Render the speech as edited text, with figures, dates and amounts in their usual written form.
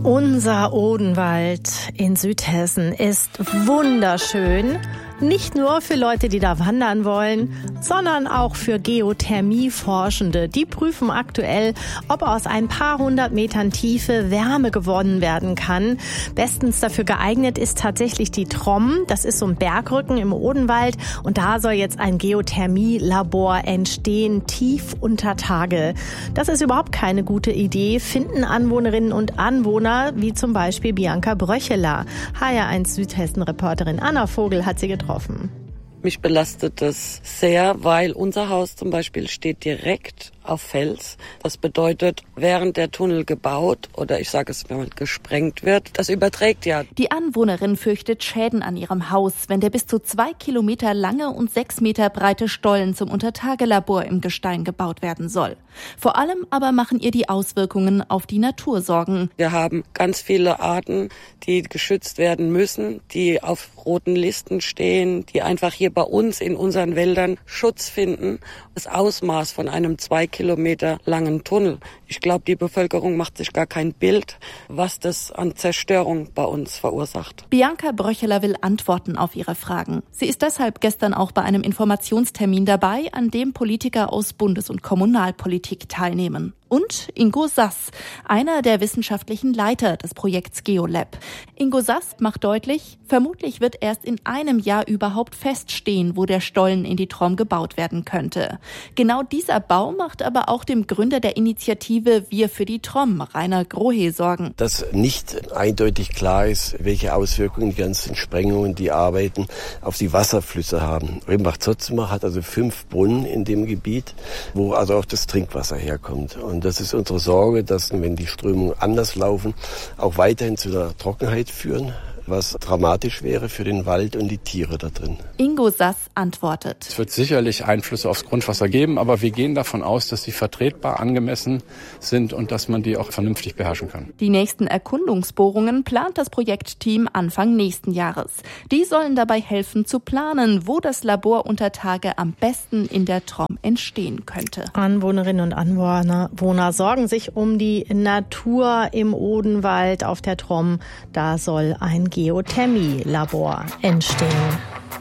Unser Odenwald in Südhessen ist wunderschön. Nicht nur für Leute, die da wandern wollen, sondern auch für Geothermieforschende. Die prüfen aktuell, ob aus ein paar hundert Metern Tiefe Wärme gewonnen werden kann. Bestens dafür geeignet ist tatsächlich die Tromm. Das ist so ein Bergrücken im Odenwald. Und da soll jetzt ein Geothermielabor entstehen, tief unter Tage. Das ist überhaupt keine gute Idee, finden Anwohnerinnen und Anwohner, wie zum Beispiel Bianca Bröcheler. HR1 Südhessen-Reporterin Anna Vogel hat sie getroffen. Mich belastet das sehr, weil unser Haus zum Beispiel steht direkt auf Fels. Das bedeutet, während der Tunnel gebaut oder ich sage es, wenn man gesprengt wird, das überträgt ja. Die Anwohnerin fürchtet Schäden an ihrem Haus, wenn der bis zu 2 Kilometer lange und 6 Meter breite Stollen zum Untertagelabor im Gestein gebaut werden soll. Vor allem aber machen ihr die Auswirkungen auf die Natur Sorgen. Wir haben ganz viele Arten, die geschützt werden müssen, die auf roten Listen stehen, die einfach hier bei uns in unseren Wäldern Schutz finden. Das Ausmaß von einem 2 Kilometer langen Tunnel. Ich glaube, die Bevölkerung macht sich gar kein Bild, was das an Zerstörung bei uns verursacht. Bianca Bröcheler will Antworten auf ihre Fragen. Sie ist deshalb gestern auch bei einem Informationstermin dabei, an dem Politiker aus Bundes- und Kommunalpolitik teilnehmen. Und Ingo Sass, einer der wissenschaftlichen Leiter des Projekts GeoLab. Ingo Sass macht deutlich, vermutlich wird erst in einem Jahr überhaupt feststehen, wo der Stollen in die Tromm gebaut werden könnte. Genau dieser Bau macht aber auch dem Gründer der Initiative Wir für die Tromm, Rainer Grohe, Sorgen. Dass nicht eindeutig klar ist, welche Auswirkungen die ganzen Sprengungen, die Arbeiten auf die Wasserflüsse haben. Rimbach-Zotzenbach hat also 5 Brunnen in dem Gebiet, wo also auch das Trinkwasser herkommt. Und das ist unsere Sorge, dass, wenn die Strömungen anders laufen, auch weiterhin zu einer Trockenheit führen, was dramatisch wäre für den Wald und die Tiere da drin. Ingo Sass antwortet. Es wird sicherlich Einflüsse aufs Grundwasser geben, aber wir gehen davon aus, dass sie vertretbar, angemessen sind und dass man die auch vernünftig beherrschen kann. Die nächsten Erkundungsbohrungen plant das Projektteam Anfang nächsten Jahres. Die sollen dabei helfen zu planen, wo das Labor unter Tage am besten in der Tromm entstehen könnte. Anwohnerinnen und Anwohner sorgen sich um die Natur im Odenwald auf der Tromm. Da soll ein Geothermielabor entstehen.